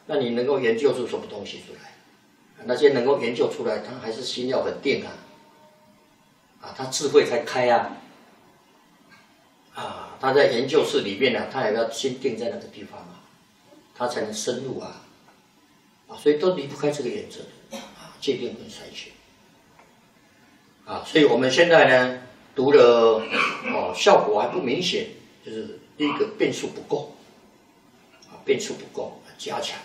那你能够研究出什么东西出来？那些能够研究出来，他还是心要很定他智慧才开他在研究室里面他也要心定在那个地方他才能深入所以都离不开这个原则界定跟筛选所以我们现在呢读了效果还不明显，就是第一个变数不够加强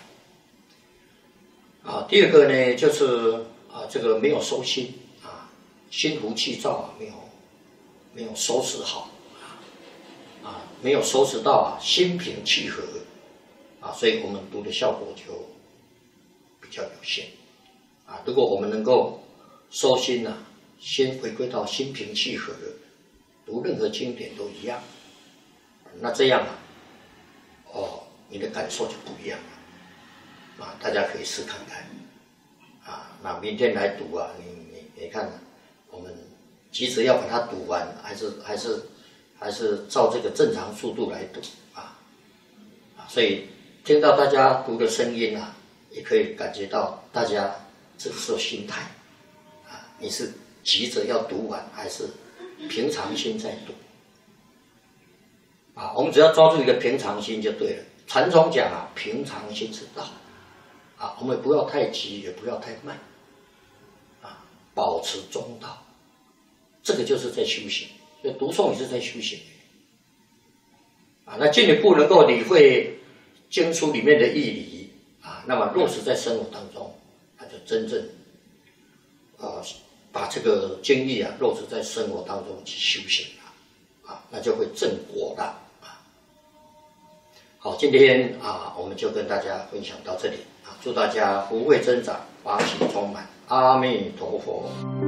第二个呢就是这个没有收心心浮气躁没有收拾好没有收拾到心平气和所以我们读的效果就比较有限如果我们能够收心先回归到心平气和的，读任何经典都一样，那这样你的感受就不一样了大家可以试看看那明天来读你看我们急着要把它读完，还是照这个正常速度来读所以听到大家读的声音也可以感觉到大家这个时候心态你是急着要读完，还是平常心在读我们只要抓住一个平常心就对了。禅宗讲平常心是道我们不要太急，也不要太慢保持中道，这个就是在修行。所以读诵也是在修行那进一步能够理会经书里面的义理那么落实在生活当中，那就真正把这个经义落实在生活当中去修行那就会正果了好，今天我们就跟大家分享到这里祝大家福慧增长，法喜充满，阿弥陀佛。